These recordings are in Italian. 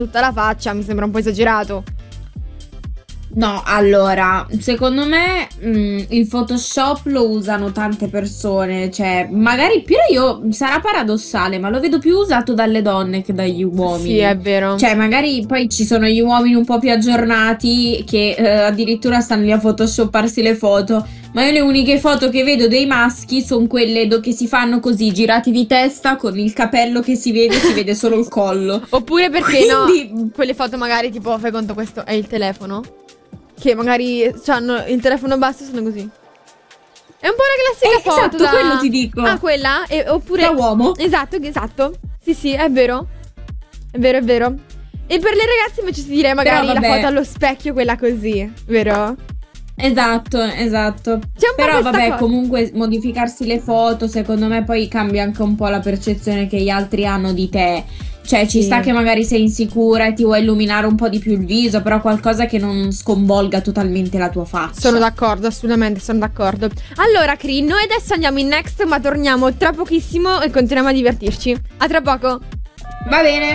tutta la faccia mi sembra un po' esagerato. No, allora, secondo me il Photoshop lo usano tante persone, cioè magari più io, sarà paradossale, ma lo vedo più usato dalle donne che dagli uomini. Sì, è vero. Cioè magari poi ci sono gli uomini un po' più aggiornati che addirittura stanno lì a photoshopparsi le foto, ma io le uniche foto che vedo dei maschi sono quelle che si fanno così, girati di testa con il capello che si vede solo il collo. Oppure perché Quindi... no, quelle foto magari tipo, fai conto questo è il telefono? Che magari hanno il telefono basso e sono così. È un po' la classica foto esatto, quello ti dico. Ah, quella? Oppure... Da uomo. Esatto. Sì, sì, è vero. È vero. E per le ragazze invece ti direi magari la foto allo specchio, quella così, vero? Esatto. C'è un Però po' vabbè, cosa. comunque modificarsi le foto, secondo me poi cambia anche un po' la percezione che gli altri hanno di te. Cioè ci sta che magari sei insicura e ti vuoi illuminare un po' di più il viso, però qualcosa che non sconvolga totalmente la tua faccia. Sono d'accordo, assolutamente, sono d'accordo. Allora, Cri, noi adesso andiamo in next, ma torniamo tra pochissimo e continuiamo a divertirci. A tra poco. Va bene.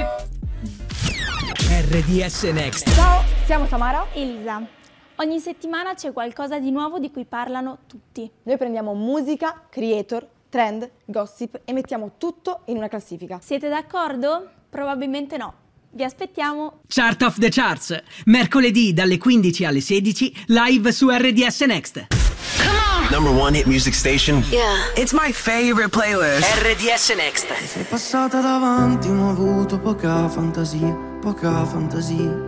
RDS Next. Ciao, siamo Samara e Elisa. Ogni settimana c'è qualcosa di nuovo di cui parlano tutti. Noi prendiamo musica, creator, trend, gossip e mettiamo tutto in una classifica. Siete d'accordo? Probabilmente no. Vi aspettiamo. Chart of the Charts. Mercoledì dalle 15 alle 16 live su RDS Next. Number one hit music station. Yeah. It's my favorite playlist. RDS Next. Sei passata davanti ma ho avuto poca fantasia, poca fantasia.